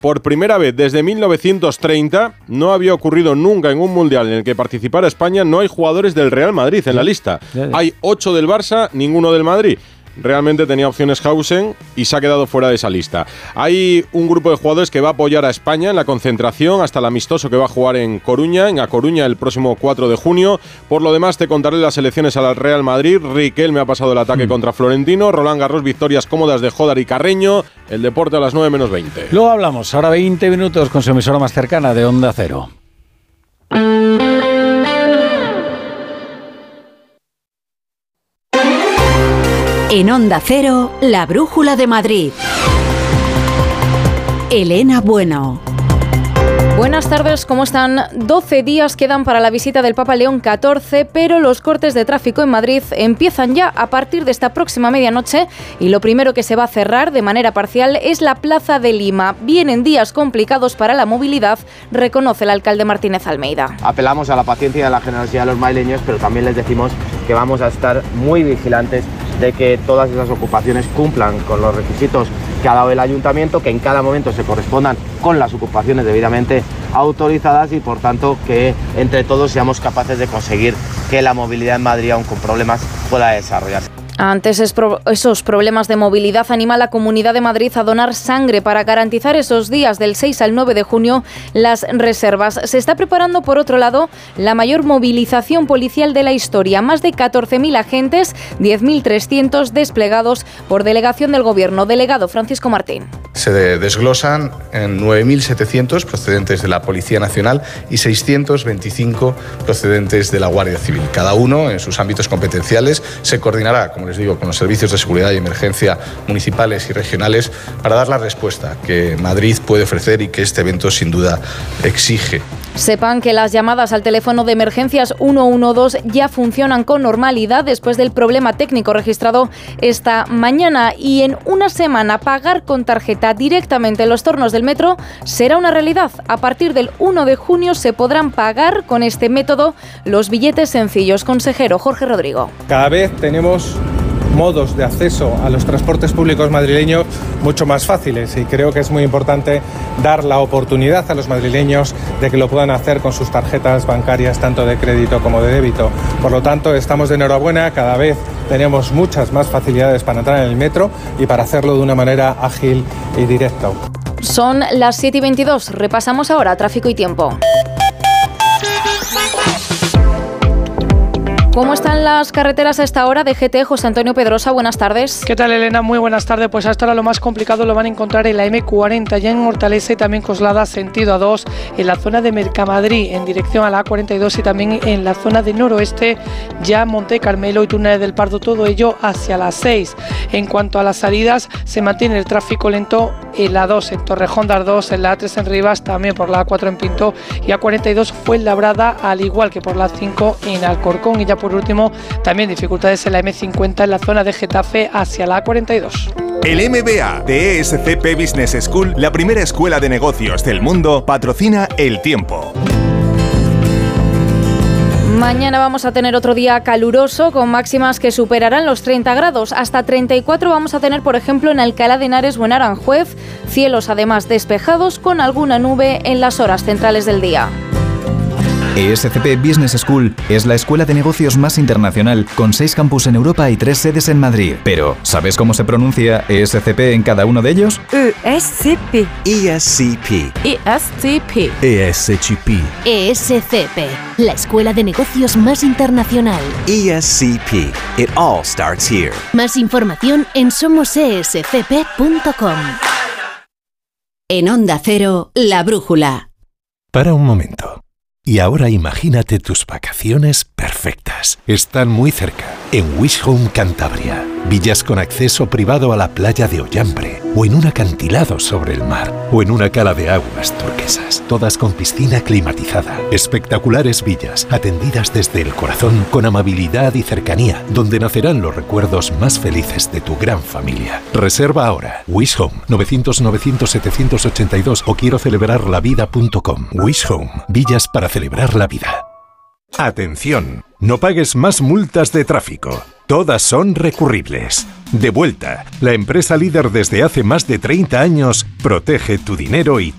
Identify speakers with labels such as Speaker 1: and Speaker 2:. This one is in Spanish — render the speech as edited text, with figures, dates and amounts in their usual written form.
Speaker 1: Por primera vez desde 1930, no había ocurrido nunca en un mundial en el que participara España, no hay jugadores del Real Madrid en la lista. Hay 8 del Barça, ninguno del Madrid. Realmente tenía opciones Hausen y se ha quedado fuera de esa lista. Hay un grupo de jugadores que va a apoyar a España en la concentración hasta el amistoso que va a jugar en Coruña, en A Coruña el próximo 4 de junio. Por lo demás, te contaré las elecciones al Real Madrid. Riquelme ha pasado el ataque contra Florentino. Roland Garros, victorias cómodas de Jódar y Carreño. El deporte a las 9 menos 20.
Speaker 2: Luego hablamos, ahora 20 minutos con su emisora más cercana de Onda Cero.
Speaker 3: En Onda Cero, la Brújula de Madrid. Elena Bueno.
Speaker 4: Buenas tardes, ¿cómo están? 12 días quedan para la visita del Papa León XIV, pero los cortes de tráfico en Madrid empiezan ya a partir de esta próxima medianoche y lo primero que se va a cerrar de manera parcial es la Plaza de Lima. Vienen días complicados para la movilidad, reconoce el alcalde Martínez Almeida.
Speaker 5: Apelamos a la paciencia y a la generosidad de los madrileños, pero también les decimos que vamos a estar muy vigilantes de que todas esas ocupaciones cumplan con los requisitos que ha dado el ayuntamiento, que en cada momento se correspondan con las ocupaciones debidamente autorizadas y por tanto que entre todos seamos capaces de conseguir que la movilidad en Madrid, aun con problemas, pueda desarrollarse.
Speaker 4: Ante esos problemas de movilidad, anima a la Comunidad de Madrid a donar sangre para garantizar esos días del 6 al 9 de junio las reservas. Se está preparando, por otro lado, la mayor movilización policial de la historia. Más de 14.000 agentes, 10.300 desplegados por delegación del Gobierno. Delegado Francisco Martín.
Speaker 6: Se desglosan en 9.700 procedentes de la Policía Nacional y 625 procedentes de la Guardia Civil. Cada uno, en sus ámbitos competenciales, se coordinará, como les digo, con los servicios de seguridad y emergencia municipales y regionales para dar la respuesta que Madrid puede ofrecer y que este evento sin duda exige.
Speaker 4: Sepan que las llamadas al teléfono de emergencias 112 ya funcionan con normalidad después del problema técnico registrado esta mañana, y en una semana pagar con tarjeta directamente en los tornos del metro será una realidad. A partir del 1 de junio se podrán pagar con este método los billetes sencillos. Consejero Jorge Rodrigo.
Speaker 7: Cada vez tenemos modos de acceso a los transportes públicos madrileños mucho más fáciles y creo que es muy importante dar la oportunidad a los madrileños de que lo puedan hacer con sus tarjetas bancarias tanto de crédito como de débito. Por lo tanto, estamos de enhorabuena, cada vez tenemos muchas más facilidades para entrar en el metro y para hacerlo de una manera ágil y directa.
Speaker 4: Son las 7:22, repasamos ahora tráfico y tiempo. ¿Cómo están las carreteras a esta hora? DGT, José Antonio Pedrosa, buenas tardes.
Speaker 8: ¿Qué tal, Elena? Muy buenas tardes. Pues hasta ahora lo más complicado lo van a encontrar en la M40, ya en Hortaleza y también Coslada, sentido A2, en la zona de Mercamadrid, en dirección a la A42 y también en la zona de noroeste, ya Monte Carmelo y Túnez del Pardo, todo ello hacia las 6. En cuanto a las salidas, se mantiene el tráfico lento en la A2, en Torrejón de Ardoz, en la A3 en Rivas, también por la A4 en Pinto y A42 Fuenlabrada, al igual que por la A5 en Alcorcón. Y ya por último, también dificultades en la M50 en la zona de Getafe hacia la A42.
Speaker 9: El MBA de ESCP Business School, la primera escuela de negocios del mundo, patrocina El Tiempo.
Speaker 4: Mañana vamos a tener otro día caluroso con máximas que superarán los 30 grados. Hasta 34 vamos a tener, por ejemplo, en Alcalá de Henares o en Aranjuez. Cielos además despejados con alguna nube en las horas centrales del día.
Speaker 10: ESCP Business School es la escuela de negocios más internacional, con 6 campus en Europa y 3 sedes en Madrid. Pero, ¿sabes cómo se pronuncia ESCP en cada uno de ellos?
Speaker 11: ESCP.
Speaker 12: ESCP.
Speaker 11: ESCP.
Speaker 12: ESCP.
Speaker 13: ESCP, la escuela de negocios más internacional.
Speaker 12: ESCP. It all starts here.
Speaker 13: Más información en somosescp.com.
Speaker 3: En Onda Cero, La Brújula.
Speaker 14: Para un momento. Y ahora imagínate tus vacaciones perfectas. Están muy cerca, en Wish Home Cantabria. Villas con acceso privado a la playa de Ollambre, o en un acantilado sobre el mar, o en una cala de aguas turquesas, todas con piscina climatizada. Espectaculares villas, atendidas desde el corazón, con amabilidad y cercanía, donde nacerán los recuerdos más felices de tu gran familia. Reserva ahora. Wish Home, 900-900-782 o quiero celebrarlavida.com. Wish Home, villas para celebrar la vida.
Speaker 9: Atención, no pagues más multas de tráfico. Todas son recurribles. De Vuelta, la empresa líder desde hace más de 30 años, protege tu dinero y